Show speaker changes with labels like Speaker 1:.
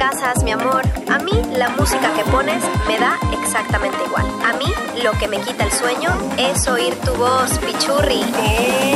Speaker 1: casas, mi amor. A mí la música que pones me da exactamente igual. A mí lo que me quita el sueño es oír tu voz, pichurri.